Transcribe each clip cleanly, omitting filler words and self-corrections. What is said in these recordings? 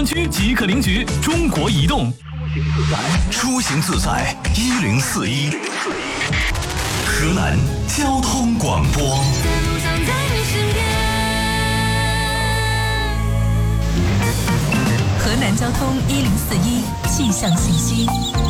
湾区即可领取中国移动。 出行自在1041，河南交通广播。 河南交通1041气象信息。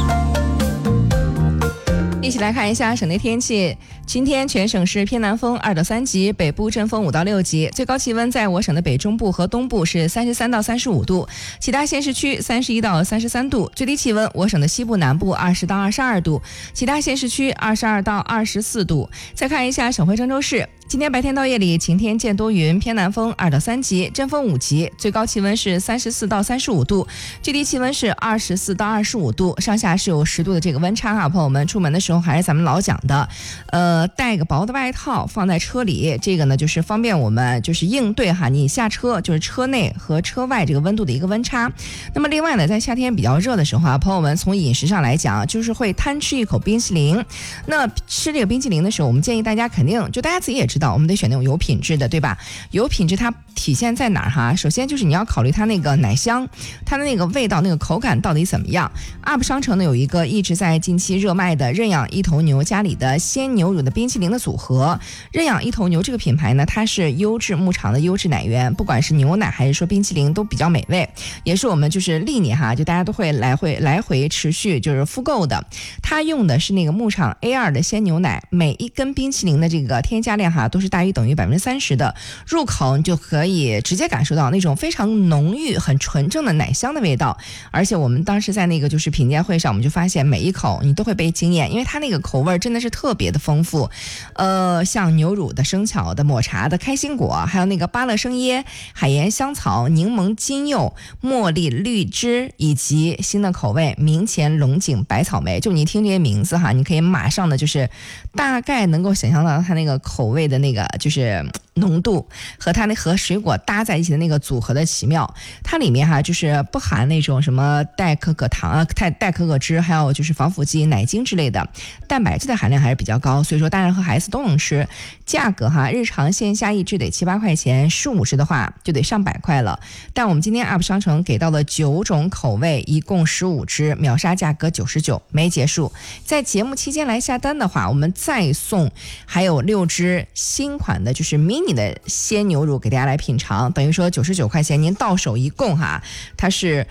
一起来看一下省内天气。今天全省是偏南风2到3级，北部阵风5到6级，最高气温在我省的北中部和东部是33到35度，其他县市区31到33度，最低气温我省的西部南部20到22度，其他县市区22到24度。再看一下省会郑州市。今天白天到夜里晴天见多云，偏南风2到3级，阵风5级，最高气温是34到35度，最低气温是24到25度，上下是有10度的这个温差哈。朋友们出门的时候还是咱们老讲的，带个薄的外套放在车里，这个呢就是方便我们就是应对哈，你下车就是车内和车外这个温度的一个温差。那么另外呢，在夏天比较热的时候啊，朋友们从饮食上来讲，就是会贪吃一口冰淇淋。那吃这个冰淇淋的时候，我们建议大家肯定就大家自己也知道，我们得选那种有品质的，对吧？有品质它体现在哪儿哈？首先就是你要考虑它那个奶香，它的那个味道、那个口感到底怎么样。UP 商城呢有一个一直在近期热卖的认养一头牛家里的鲜牛乳的冰淇淋的组合。认养一头牛这个品牌呢，它是优质牧场的优质奶源，不管是牛奶还是说冰淇淋都比较美味，也是我们就是历年哈，就大家都会来回持续就是复购的。它用的是那个牧场 A2 的鲜牛奶，每一根冰淇淋的这个添加量哈都是大于等于30%的，入口你就可以直接感受到那种非常浓郁很纯正的奶香的味道。而且我们当时在那个就是品鉴会上，我们就发现每一口你都会被惊艳，因为它那个口味真的是特别的丰富，像牛乳的、生巧的、抹茶的、开心果，还有那个芭乐生椰、海盐香草、柠檬金柚、茉莉绿枝，以及新的口味明前龙井白草莓。就你听这些名字哈，你可以马上的就是大概能够想象到它那个口味的那个就是浓度和它那和水果搭在一起的那个组合的奇妙。它里面哈就是不含那种什么代可可糖啊、代可可脂，还有就是防腐剂、奶精之类的，蛋白质的含量还是比较高，所以说大人和孩子都能吃。价格哈，日常线下一支得7-8块钱，15支的话就得上100块了。但我们今天 UP 商城给到了9种口味，一共15支，秒杀价格99，没结束。在节目期间来下单的话，我们再送还有6支新款的就是迷你的鲜牛乳给大家来品尝，等于说99块钱您到手一共哈，它是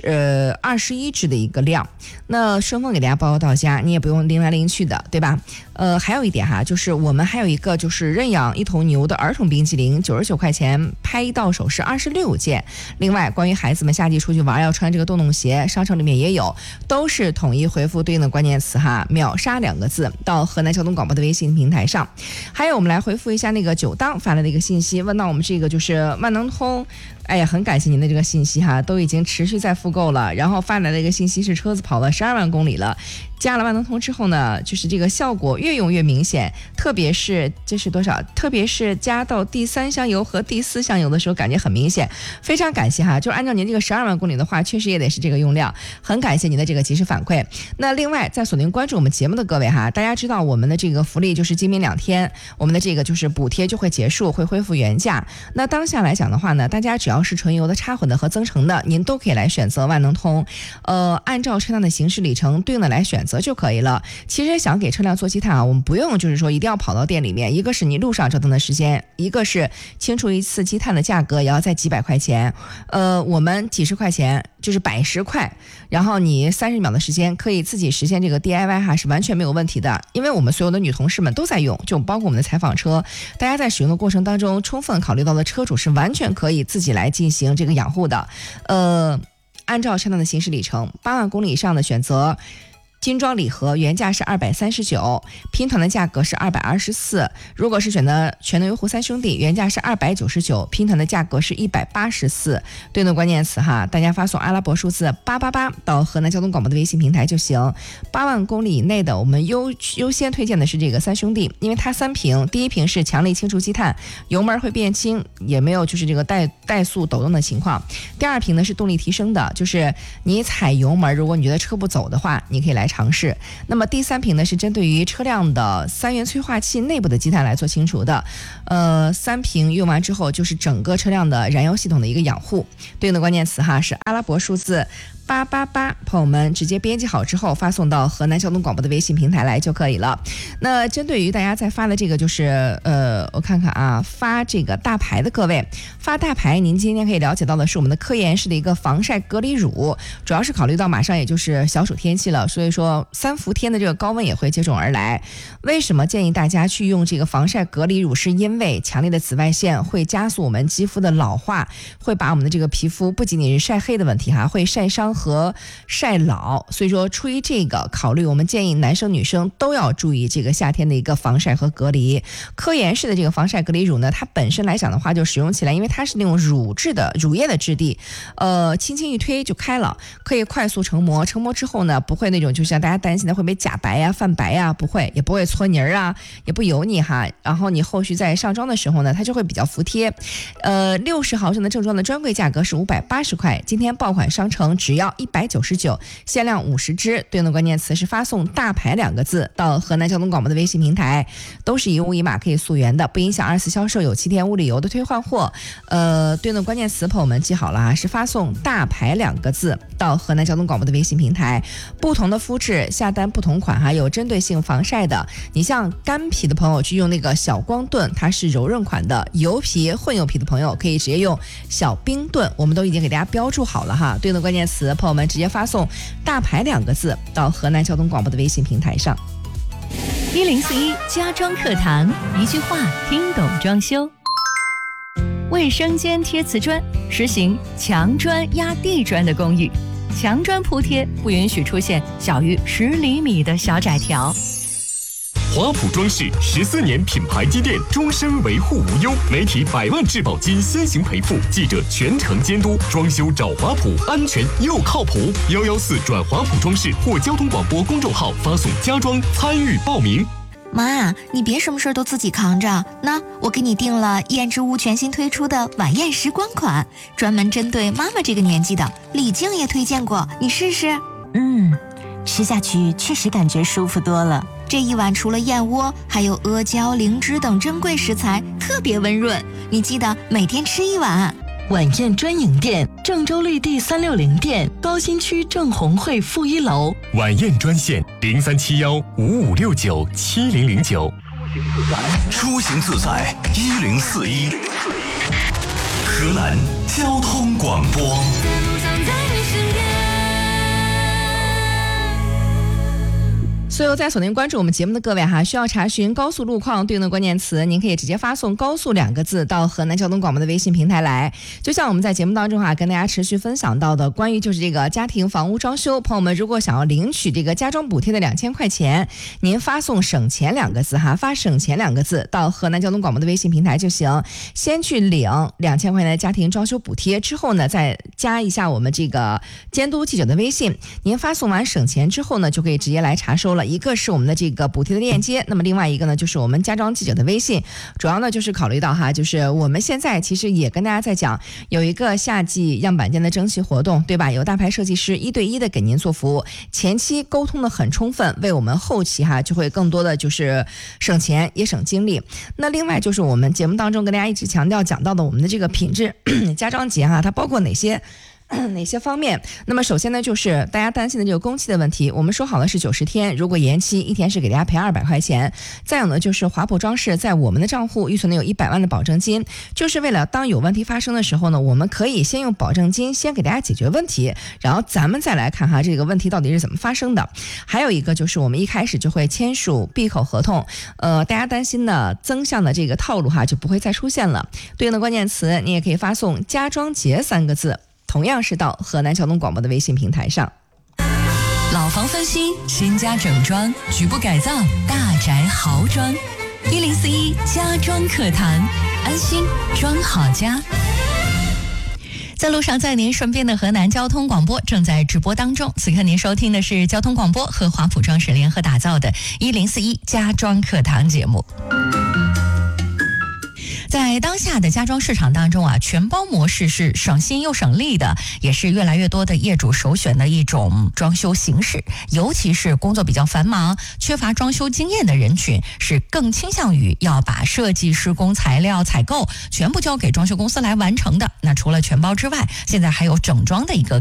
21支的一个量，那顺丰给大家包到家，你也不用拎来拎去的，对吧？还有一点哈，就是我们还有一个就是认养一头牛的儿童冰淇淋，99块钱，拍一到手是26件。另外，关于孩子们夏季出去玩要穿这个洞洞鞋，商城里面也有，都是统一回复对应的关键词哈，秒杀2个字到河南交通广播的微信平台上。还有我们来回复一下那个9档发来的一个信息，问到我们这个就是万能通。哎呀，很感谢您的这个信息哈，都已经持续在复购了。然后发来的一个信息是车子跑了12万公里了，加了万能通之后呢，就是这个效果越用越明显，特别是这是多少？特别是加到第3箱油和第4箱油的时候，感觉很明显。非常感谢哈，就按照您这个12万公里的话，确实也得是这个用量。很感谢您的这个及时反馈。那另外，在锁定关注我们节目的各位哈，大家知道我们的这个福利就是今明2天，我们的这个就是补贴就会结束，会恢复原价。那当下来讲的话呢，大家只要是纯油的、插混的和增程的，您都可以来选择万能通。按照车辆的行驶里程对应的来选择就可以了。其实想给车辆做积碳啊，我们不用就是说一定要跑到店里面，一个是你路上折腾的时间，一个是清除一次积碳的价格也要在几百块钱。我们几十块钱就是110块，然后你30秒的时间可以自己实现这个 DIY 哈，是完全没有问题的。因为我们所有的女同事们都在用，就包括我们的采访车，大家在使用的过程当中充分考虑到了车主是完全可以自己来进行这个养护的。按照车辆的行驶里程，8万公里以上的选择精装礼盒原价是239，拼团的价格是224。如果是选择全能优惠3兄弟，原价是299，拼团的价格是184。对应的关键词哈，大家发送阿拉伯数字888到河南交通广播的微信平台就行。8万公里以内的，我们优先推荐的是这个3兄弟，因为它3屏，第一屏是强力清除积碳，油门会变轻，也没有就是这个怠速抖动的情况。第2屏呢是动力提升的，就是你踩油门，如果你觉得车不走的话，你可以来尝试。那么第3瓶呢是针对于车辆的3元催化器内部的积碳来做清除的。3瓶用完之后就是整个车辆的燃油系统的一个养护。对应的关键词哈是阿拉伯数字888，朋友们直接编辑好之后发送到河南交通广播的微信平台来就可以了。那针对于大家在发的这个就是我看看啊，发这个大牌的各位，发大牌您今天可以了解到的是我们的科颜氏的一个防晒隔离乳，主要是考虑到马上也就是小暑天气了，所以说3伏天的这个高温也会接踵而来。为什么建议大家去用这个防晒隔离乳，是因为强烈的紫外线会加速我们肌肤的老化，会把我们的这个皮肤不仅仅是晒黑的问题哈，会晒伤和晒老。所以说出于这个考虑，我们建议男生女生都要注意这个夏天的一个防晒和隔离。科颜氏的这个防晒隔离乳呢，它本身来讲的话就使用起来，因为它是那种乳液的质地，轻轻一推就开了，可以快速成膜，成膜之后呢不会那种就像大家担心的会被假白呀泛白呀，不会，也不会搓泥儿啊，也不油腻哈。然后你后续在上妆的时候呢，它就会比较服帖。60毫升的正装的专柜价格是580块，今天爆款商城只要199，限量50支。对应的关键词是发送大牌2个字到河南交通广播的微信平台，都是以物一码可以溯源的，不影响2次销售，有7天无理由的退换货。对应的关键词朋友们记好了啊，是发送大牌2个字到河南交通广播的微信平台。不同的肤质下单不同款哈，有针对性防晒的，你像干皮的朋友去用那个小光盾，它是柔润款的；油皮混油皮的朋友可以直接用小冰盾，我们都已经给大家标注好了哈。对应的关键词朋友们直接发送大牌2个字到河南交通广播的微信平台上。 1041家装课堂，一句话听懂装修。卫生间贴瓷砖，实行墙砖压地砖的公寓，墙砖铺贴不允许出现小于10厘米的小窄条。 华普装饰14年品牌积淀，终身维护无忧，媒体100万质保金先行赔付，记者全程监督，装修找华普，安全又靠谱。114转华普装饰或交通广播公众号发送家装参与报名。 妈，你别什么事都自己扛着，那我给你订了燕之屋全新推出的晚宴时光款，专门针对妈妈这个年纪的，李静也推荐过，你试试。 吃下去确实感觉舒服多了。 这一碗除了燕窝，还有阿胶、灵芝等珍贵食材，特别温润。你记得每天吃1碗。 晚宴专营店，郑州绿地360店，高新区正红汇负1楼。 晚宴专线037155697009。 出行自在1041，河南交通广播。 所有在锁定关注我们节目的各位哈，需要查询高速路况对应的关键词，您可以直接发送高速2个字到河南交通广播的微信平台来。就像我们在节目当中哈，跟大家持续分享到的关于就是这个家庭房屋装修，朋友们如果想要领取这个家装补贴的2000块钱，您发送省钱2个字哈，发省钱2个字到河南交通广播的微信平台就行。先去领2000块钱的家庭装修补贴之后呢，再加一下我们这个监督记者的微信，您发送完省钱之后呢，就可以直接来查收了。一个是我们的这个补贴的链接，那么另外一个呢就是我们家装记者的微信。主要呢就是考虑到哈，就是我们现在其实也跟大家在讲有一个夏季样板间的征集活动，对吧？有大牌设计师1对1的给您做服务，前期沟通的很充分，为我们后期哈就会更多的就是省钱也省精力。那另外就是我们节目当中跟大家一直强调讲到的我们的这个品质家装节哈，它包括哪些方面？那么首先呢，就是大家担心的这个工期的问题，我们说好了是90天，如果延期1天是给大家赔200块钱。再有呢，就是华普装饰在我们的账户预存的有100万的保证金，就是为了当有问题发生的时候呢，我们可以先用保证金先给大家解决问题，然后咱们再来看哈这个问题到底是怎么发生的。还有一个就是我们一开始就会签署闭口合同，大家担心的增项的这个套路哈就不会再出现了。对应的关键词你也可以发送家装节3个字，同样是到河南交通广播的微信平台上。 老房翻新，新家整装，局部改造，大宅豪装。1041家装课堂，安心装好家。在路上载您身边的河南交通广播正在直播当中，此刻您收听的是交通广播和华普装饰联合打造的1041家装课堂节目。 在当下的家装市场当中啊，全包模式是省心又省力的，也是越来越多的业主首选的一种装修形式。尤其是工作比较繁忙、缺乏装修经验的人群，是更倾向于要把设计、施工、材料、采购全部交给装修公司来完成的。那除了全包之外，现在还有整装的一个